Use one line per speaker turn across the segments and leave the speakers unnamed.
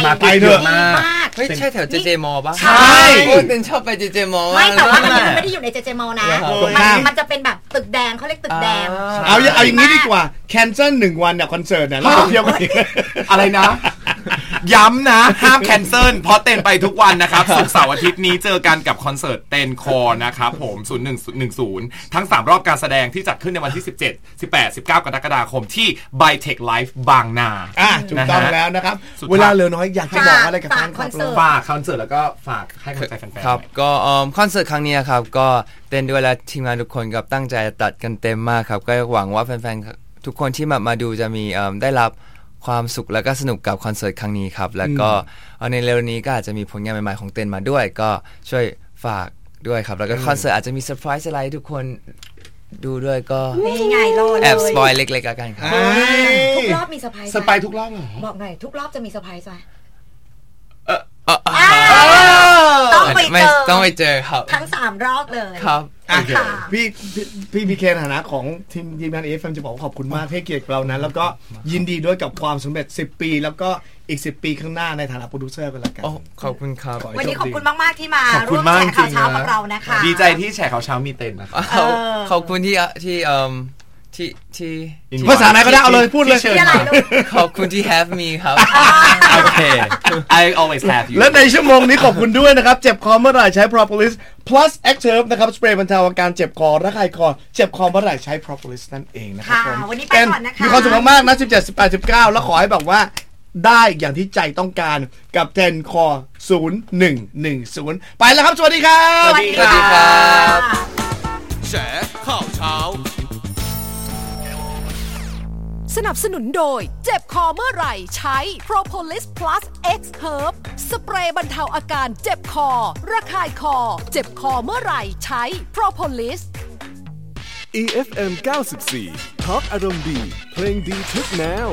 มาไปเถอะ
เฮ้ยใช่แถว JJ Mall ป่ะ
ใช่
เต้นชอบไป JJ Mall
ไม่แต่ว่ามันไม่ได้อยู่ใน JJ Mall นะมันจะเป็นแบบตึกแดงเขาเรียกตึกแดง
เอาอย่างนี้ดีกว่าแคนเซิล1 วันเนี่ยคอนเสิร์ตเนี่ยเราเที่ยวกัน
อะไรนะย้ำนะห้ามแคนเซิลเพราะเต้นไปทุกวันนะครับศุกร์เสาร์อาทิตย์นี้เจอกันกับคอนเสิร์ตเต้นคอนะครับผม0110ทั้ง3รอบการแสดงที่จัดขึ้นในวันที่17 18 19กรกฎาคมที่ Bytech Life บางนา
ถูกต้องแล้วนะครับเวลาเหลือน้อยอยากจะบอกอะไรกับแฟนคลับเรา
ฝากคอนเสิร์ตแล้วก็ฝากให้กำลังใจแฟนๆ
ครับก็คอนเสิร์ตครั้งนี้ครับก็เต้นด้วยและทีมงานทุกคนกับตั้งใจตัดกันเต็มมากครับก็หวังว่าแฟนๆทุกคนที่มาดูจะมีได้รับความสุขและก็สนุกกับคอนเสิร์ตครั้งนี้ครับแล้วก็ในเร็วนี้ก็อาจจะมีผลงานใหม่ๆของเต้นมาด้วยก็ช่วยฝากด้วยครับแล้วก็คอนเสิร์ตอาจจะมีเซอร์ไพรส์อะไรทุกคนดูด้วยก็แอบสปอยเล็กๆกันครับ
ทุกรอบมีเซอร์ไพรส์
ทุกรอบเหรอ
บอกหน่อยทุกรอบจะมีเซอร์ไพรส์ไหม
ต้องไปเจอครับ
ทั้ง3รอบเลย
ครับ
พี่เคนในฐานะของทีมงาน AFM จะบอกขอบคุณมากให้เกียรติเรานั้นแล้วก็ยินดีด้วยกับความสำเร็จ10 ปีแล้วก็อีก10 ปีข้างหน้าในฐานะโปรดิวเซอร์กันละกัน
ขอบคุณครับ
วันนี้ขอบคุณมากๆที่มาร่วมแชร์ข่าวเช้ากับเรานะคะ
ดีใจที่แชร์ข่าวเช้ามีเต้นนะครับ
ขอบคุณที่
ภาษาไหนก็ได้เอาเลยพูดเลย
ขอบคุณที่ have me ครับ
โอเค I always have you
และในชั่วโมงนี้ขอบคุณด้วยนะครับเจ็บคอเมื่อไหร่ใช้ Propolis Plus Active นะครับสเปรย์บรรเทาอาการเจ็บคอระคายคอเจ็บคอเมื่อไหร่ใช้ Propolis นั่นเองนะครับผม
วันนี้ไปก่อนนะคะ
มีความสุขมากๆนะ17 18 19แล้วขอให้แบบว่าได้อย่างที่ใจต้องการกับเทนคอ0110ไปแล้วครับสวัสดีครับ
สวัสดีครับ
แฉข่าวเช้า
สนับสนุนโดยเจ็บคอเมื่อไหร่ใช้ Propolis Plus X Herb สเปรย์บรรเทาอาการเจ็บคอระคายคอเจ็บคอเมื่อไหร่ใช้ Propolis
EFM 94 Talk อารมณ์ดีเพลงดีทุกแนว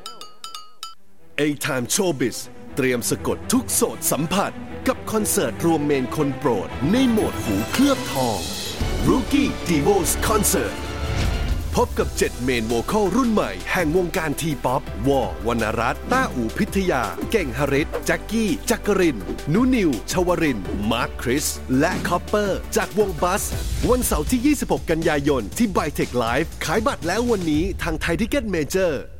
A-Time Showbiz เตรียมสะกดทุกโสตสัมผัสกับคอนเสิร์ตรวมเมนคนโปรดในโหมดหูเคลือบทอง Rookie Divos Concertพบกับ7เมนโวคอลรุ่นใหม่แห่งวงการทีป๊อปวอวรรณรัตน์ต้าอู่พิทยาเก่งหฤทธิ์แจ็คกี้จักรินนุนิวชวรินทร์มาร์คคริสและคอปเปอร์จากวงบัสวันเสาร์ที่26 กันยายนที่ Bytech Live ขายบัตรแล้ววันนี้ทางไทยทิกเก็ตเมเจอร์